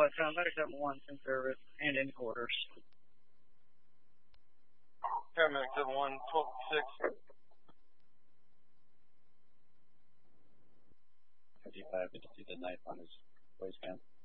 Medic 1 in service and in quarters. Paramedic 1, 12-6. 55, good to see the knife on his waistband.